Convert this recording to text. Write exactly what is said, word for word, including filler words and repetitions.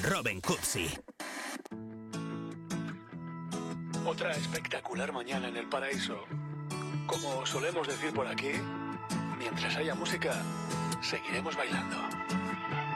Robin Cootsy. Otra espectacular mañana en el paraíso. Como solemos decir por aquí, mientras haya música, seguiremos bailando.